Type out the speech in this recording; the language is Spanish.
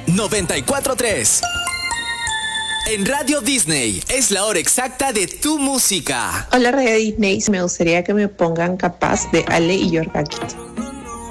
94.3. En Radio Disney es la hora exacta de tu música. Hola Radio Disney, me gustaría que me pongan Capaz de Ale y York Akit.